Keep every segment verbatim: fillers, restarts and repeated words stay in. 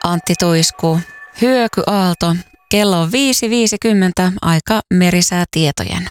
Antti Tuisku, hyökyaalto, kello on viisi viisikymmentä, aika merisäätietojen.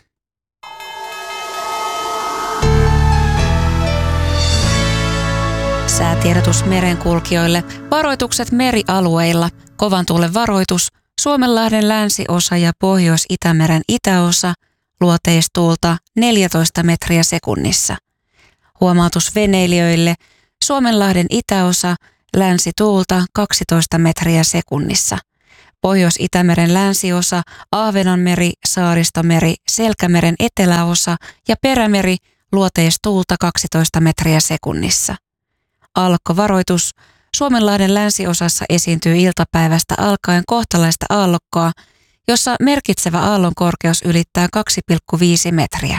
Säätiedotus merenkulkijoille, varoitukset merialueilla, kovan tuulen varoitus, Suomenlahden länsiosa ja Pohjois-Itämeren itäosa, luoteistuulta neljätoista metriä sekunnissa. Huomautus veneilijöille, Suomenlahden itäosa, länsituulta kaksitoista metriä sekunnissa. Pohjois-Itämeren länsiosa, Ahvenanmeri, Saaristomeri, Selkämeren eteläosa ja Perämeri, luoteistuulta kaksitoista metriä sekunnissa. Aallokkovaroitus, Suomenlahden länsiosassa esiintyy iltapäivästä alkaen kohtalaista aallokkoa, jossa merkitsevä aallon korkeus ylittää kaksi pilkku viisi metriä.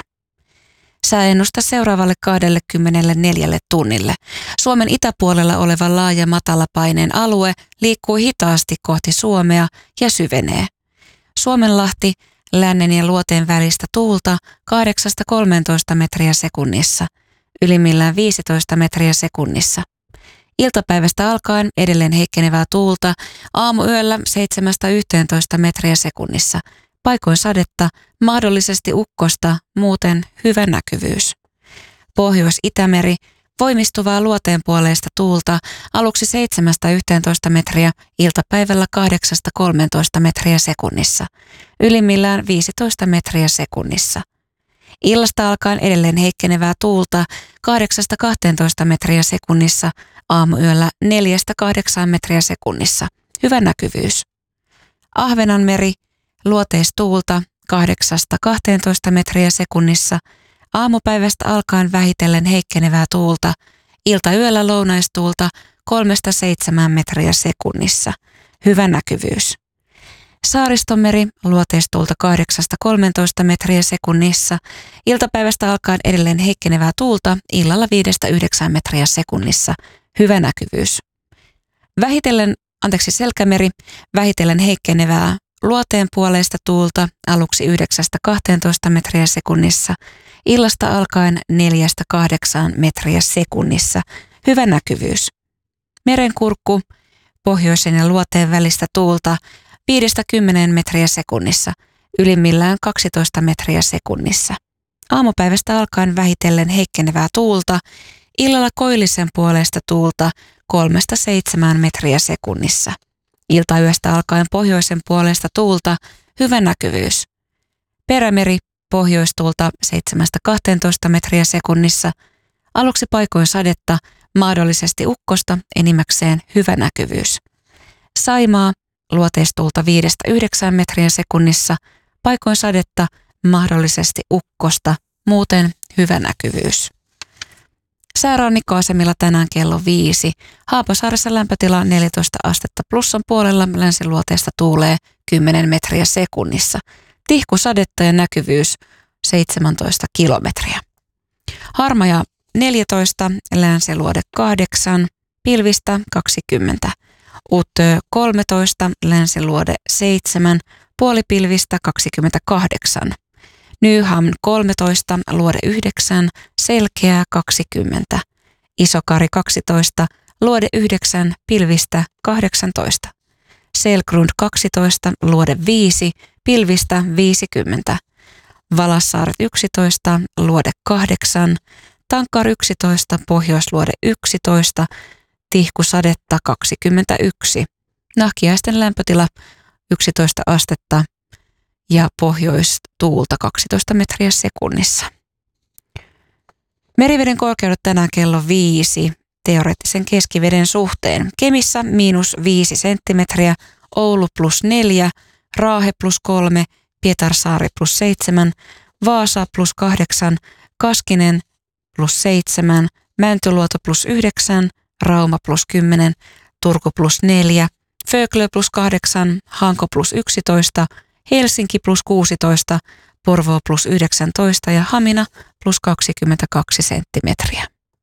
Sääennuste seuraavalle kaksikymmentäneljä tunnille. Suomen itäpuolella oleva laaja matalapaineen alue liikkuu hitaasti kohti Suomea ja syvenee. Suomenlahti, lännen ja luoteen välistä tuulta kahdeksasta kolmeentoista metriä sekunnissa, ylimmillään viisitoista metriä sekunnissa. Iltapäivästä alkaen edelleen heikkenevää tuulta, aamuyöllä seitsemästä yhteentoista metriä sekunnissa. Paikoin sadetta, mahdollisesti ukkosta, muuten hyvä näkyvyys. Pohjois-Itämeri, voimistuvaa luoteenpuoleista tuulta, aluksi seitsemästä yhteentoista metriä, iltapäivällä kahdeksasta kolmeentoista metriä sekunnissa, ylimmillään viisitoista metriä sekunnissa. Illasta alkaen edelleen heikkenevää tuulta, kahdeksasta kahteentoista metriä sekunnissa, aamuyöllä neljästä kahdeksaan metriä sekunnissa, hyvä näkyvyys. Ahvenanmeri, luoteistuulta kahdeksasta kahteentoista metriä sekunnissa, aamupäivästä alkaen vähitellen heikkenevää tuulta, iltayöllä lounaistuulta kolmesta seitsemään metriä sekunnissa, hyvä näkyvyys. Saaristomeri, luoteistuulta kahdeksasta kolmeentoista metriä sekunnissa, iltapäivästä alkaen edelleen heikkenevää tuulta, illalla viidestä yhdeksään metriä sekunnissa, hyvä näkyvyys. Vähitellen, anteeksi Selkämeri, vähitellen heikkenevää luoteen puoleista tuulta aluksi yhdeksästä kahteentoista metriä sekunnissa, illasta alkaen neljästä kahdeksaan metriä sekunnissa, hyvä näkyvyys. Merenkurkku, pohjoisen ja luoteen välistä tuulta viidestä kymmeneen metriä sekunnissa, ylimmillään kaksitoista metriä sekunnissa. Aamupäivästä alkaen vähitellen heikkenevää tuulta, illalla koillisen puoleista tuulta kolmesta seitsemään metriä sekunnissa. Iltayöstä alkaen pohjoisen puolesta tuulta, hyvä näkyvyys. Perämeri, pohjoistuulta seitsemästä kahteentoista metriä sekunnissa, aluksi paikoin sadetta, mahdollisesti ukkosta, enimmäkseen hyvä näkyvyys. Saimaa, luoteistuulta viidestä yhdeksään metriä sekunnissa, paikoin sadetta, mahdollisesti ukkosta, muuten hyvä näkyvyys. Säärannikkoasemilla tänään kello viisi. Haapasaaressa lämpötila neljätoista astetta plussan puolella, länsiluoteesta tuulee kymmenen metriä sekunnissa. Tihkusadetta ja näkyvyys seitsemäntoista kilometriä. Harmaja neljätoista, länsiluode kahdeksan, pilvistä kaksikymmentä. Uttö kolmetoista, länsiluode seitsemän, puolipilvistä kaksikymmentäkahdeksan. Nyhamn kolmetoista, luode yhdeksän, selkeää kaksikymmentä. Isokari kaksitoista, luode yhdeksän, pilvistä kahdeksantoista. Selgrund kaksitoista, luode viisi, pilvistä viisikymmentä. Valassaaret yksitoista, luode kahdeksan. Tankkar yksitoista, pohjoisluode yksitoista, tihkusadetta kaksikymmentäyksi. Nahkiaisten lämpötila yksitoista astetta ja pohjoistuulta kaksitoista metriä sekunnissa. Meriveden korkeudet tänään kello viisi teoreettisen keskiveden suhteen. Kemissä miinus viisi senttimetriä, Oulu plus neljä, Raahe plus kolme, Pietarsaari plus seitsemän, Vaasa plus kahdeksan, Kaskinen plus seitsemän, Mäntyluoto plus yhdeksän, Rauma plus kymmenen, Turku plus neljä, Föglö plus kahdeksan, Hanko plus yksitoista, Helsinki plus kuusitoista, Porvoo plus yhdeksäntoista ja Hamina plus kaksikymmentäkaksi senttimetriä.